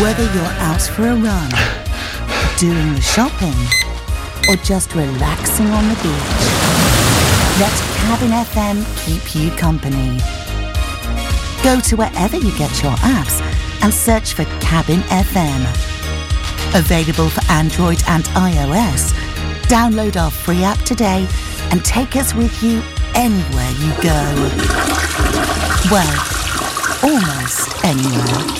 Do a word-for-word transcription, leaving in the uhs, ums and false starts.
Whether you're out for a run, doing the shopping, or just relaxing on the beach, let Cabin F M keep you company. Go to wherever you get your apps and search for Cabin F M. Available for Android and iOS. Download our free app today and take us with you anywhere you go. Well, almost anywhere.